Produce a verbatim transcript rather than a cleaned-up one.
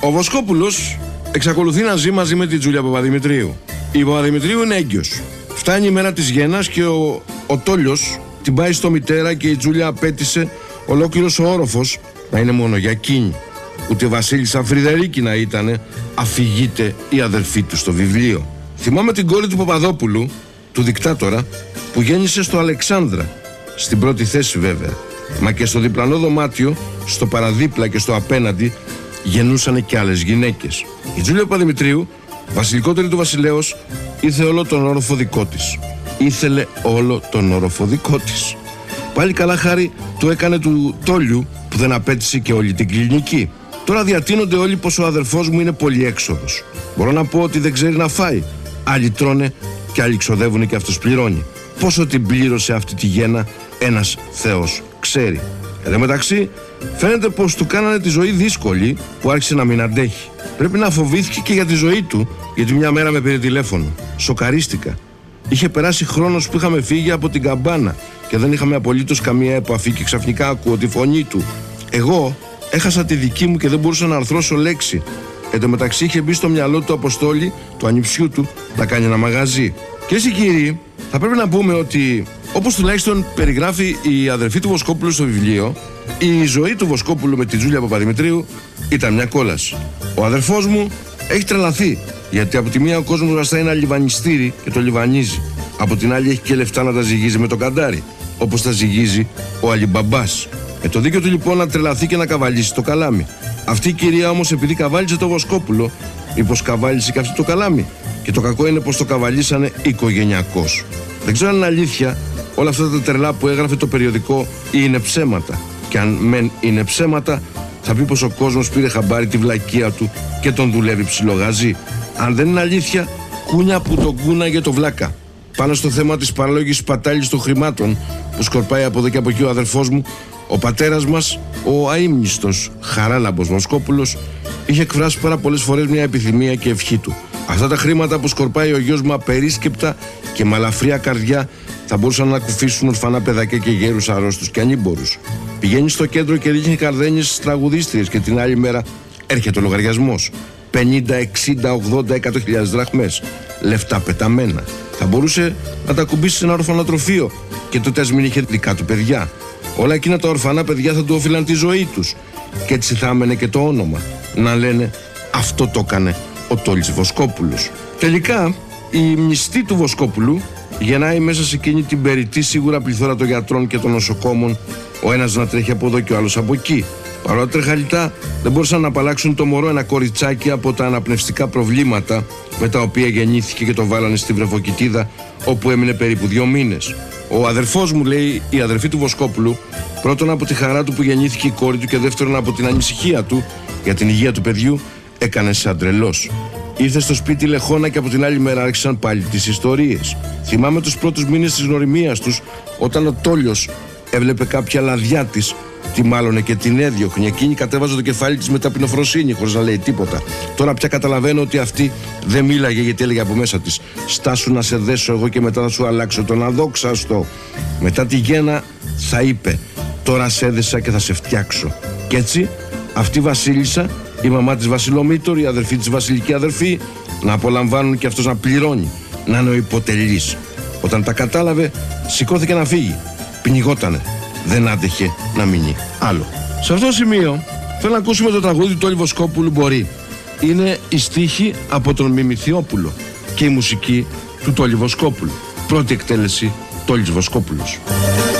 Ο Βοσκόπουλος εξακολουθεί να ζει μαζί με την Τζούλια Παπαδημητρίου. Η Παπαδημητρίου είναι έγκυος. Φτάνει η μέρα της γέννας και ο, ο Τόλιος την πάει στο μητέρα και η Τζούλια απέτησε ολόκληρος ο όροφος να είναι μόνο για εκείνη. Ούτε Βασίλισσα Φρυδερίκη να ήτανε, αφηγείται η αδερφή του στο βιβλίο. Θυμάμαι την κόρη του Παπαδόπουλου, του δικτάτορα, που γέννησε στο Αλεξάνδρα, στην πρώτη θέση βέβαια. Μα και στο διπλανό δωμάτιο, στο παραδίπλα και στο απέναντι, γεννούσανε και άλλες γυναίκες. Η Τζούλια Παπαδημητρίου, βασιλικότερη του βασιλέως, ήθελε όλο τον όροφο δικό της. Ήθελε όλο τον όροφο δικό της. Πάλι καλά χάρη του έκανε του Τόλιου που δεν απέτησε και όλη την κλινική. Τώρα διατείνονται όλοι πως ο αδερφός μου είναι πολυέξοδος. Μπορώ να πω ότι δεν ξέρει να φάει. Άλλοι τρώνε και άλλοι ξοδεύουν και αυτός πληρώνει. Πόσο την πλήρωσε αυτή τη γέννα ένας Θεός ξέρει. Εν τω μεταξύ, φαίνεται πως του κάνανε τη ζωή δύσκολη που άρχισε να μην αντέχει. Πρέπει να φοβήθηκε και για τη ζωή του, γιατί μια μέρα με πήρε τηλέφωνο. Σοκαρίστηκα. Είχε περάσει χρόνος που είχαμε φύγει από την καμπάνα και δεν είχαμε απολύτως καμία επαφή και ξαφνικά ακούω τη φωνή του. Εγώ έχασα τη δική μου και δεν μπορούσα να αρθρώσω λέξη. Εν τω μεταξύ είχε μπει στο μυαλό του Αποστόλη, του ανιψιού του, να κάνει ένα μαγαζί. Κυρίες και κύριοι, θα πρέπει να πούμε ότι, όπως τουλάχιστον περιγράφει η αδερφή του Βοσκόπουλου στο βιβλίο, η ζωή του Βοσκόπουλου με την Τζούλια Παπαδημητρίου ήταν μια κόλαση. Ο αδερφός μου έχει τρελαθεί, γιατί από τη μία ο κόσμος βαστάει ένα λιβανιστήρι και το λιβανίζει. Από την άλλη έχει και λεφτά να τα ζυγίζει με το καντάρι, όπως τα ζυγίζει ο Αλιμπαμπάς. Με το δίκιο του λοιπόν να τρελαθεί και να καβαλήσει το καλάμι. Αυτή η κυρία όμως, επειδή καβάλισε το Βοσκόπουλο, μήπως καβάλισε και αυτή το καλάμι. Και το κακό είναι πως το καβαλήσανε οικογενειακώς. Δεν ξέρω αν είναι αλήθεια όλα αυτά τα τρελά που έγραφε το περιοδικό ή είναι ψέματα. Και αν μεν είναι ψέματα, θα πει πως ο κόσμος πήρε χαμπάρι τη βλακεία του και τον δουλεύει ψιλογαζί. Αν δεν είναι αλήθεια, κούνια που τον κούναγε το βλάκα. Πάνω στο θέμα της παράλογης σπατάλης των χρημάτων που σκορπάει από εδώ και από εκεί ο αδερφός μου, ο πατέρας μας, ο αείμνηστος Χαράλαμπος Βοσκόπουλος, είχε εκφράσει πάρα πολλές φορές μια επιθυμία και ευχή του. Αυτά τα χρήματα που σκορπάει ο γιος μου απερίσκεπτα και με αλαφριά καρδιά θα μπορούσαν να ακουφίσουν ορφανά παιδάκια και γέρους αρρώστους και ανήμπορους. Πηγαίνει στο κέντρο και ρίχνει καρδένιες στις τραγουδίστριες και την άλλη μέρα έρχεται ο λογαριασμός. πενήντα, εξήντα, ογδόντα, εκατό χιλιάδες δραχμές. Λεφτά πεταμένα. Θα μπορούσε να τα κουμπίσει σε ένα ορφανοτροφείο και τότε ας μην είχε δικά του παιδιά. Όλα εκείνα τα ορφανά παιδιά θα του όφυλαν τη ζωή τους. Και έτσι θα έμενε και το όνομα. Να λένε αυτό το έκανε ο Τόλης Βοσκόπουλος. Τελικά η μνηστή του Βοσκόπουλου γεννάει μέσα σε εκείνη την περιττή σίγουρα πληθώρα των γιατρών και των νοσοκόμων, ο ένας να τρέχει από εδώ και ο άλλος από εκεί. Παρότι τρεχαλιτά δεν μπορούσαν να απαλλάξουν το μωρό ένα κοριτσάκι από τα αναπνευστικά προβλήματα με τα οποία γεννήθηκε και το βάλανε στη βρεφοκοιτίδα, όπου έμεινε περίπου δύο μήνες. Ο αδερφός μου, λέει η αδερφή του Βοσκόπουλου, πρώτον από τη χαρά του που γεννήθηκε η κόρη του και δεύτερον από την ανησυχία του για την υγεία του παιδιού, έκανε σαν τρελός. Ήρθε στο σπίτι λεχόνα και από την άλλη μέρα άρχισαν πάλι τις ιστορίες. Θυμάμαι τους πρώτους μήνες της γνωριμίας τους, όταν ο Τόλιος έβλεπε κάποια λαδιά της, τη μάλωνε και την έδιωχνε. Εκείνη κατέβαζε το κεφάλι της με ταπεινοφροσύνη, χωρίς να λέει τίποτα. Τώρα πια καταλαβαίνω ότι αυτή δεν μίλαγε, γιατί έλεγε από μέσα της: στάσου να σε δέσω εγώ και μετά θα σου αλλάξω τον αδόξαστο. Μετά τη γέννα θα είπε: τώρα σε έδεσα και θα σε φτιάξω. Κι έτσι αυτή η Βασίλισσα, η μαμά της Βασιλομήτωρ, η αδερφή της βασιλική αδερφή, να απολαμβάνουν και αυτός να πληρώνει, να είναι ο υποτελής. Όταν τα κατάλαβε, σηκώθηκε να φύγει. Πνιγότανε. Δεν άντεχε να μείνει άλλο. Σε αυτό το σημείο θέλω να ακούσουμε το τραγούδι του Τόλη Βοσκόπουλου «Μπορεί». Είναι η στίχη από τον Μιμηθιόπουλο και η μουσική του Τόλη Βοσκόπουλου. Πρώτη εκτέλεση Τόλης Βοσκόπουλος.